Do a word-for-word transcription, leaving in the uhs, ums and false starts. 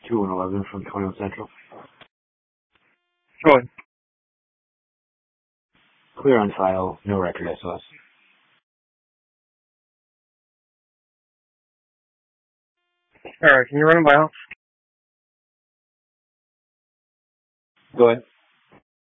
two and eleven from twenty-one Central. Go ahead. Clear on file, no record S O S. Alright, can you run them by? Go ahead.